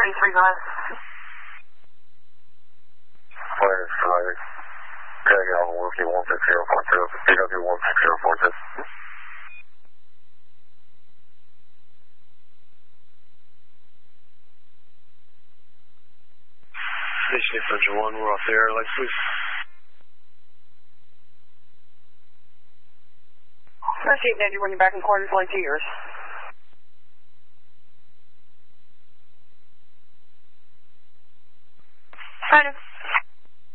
33 guys. Fire Strider. Drag out Whiskey 16042. PW 16042. Station Infantry 1, we're off the air, lights please. Appreciate that, when you're back in quarters, like 2 years. Kind of.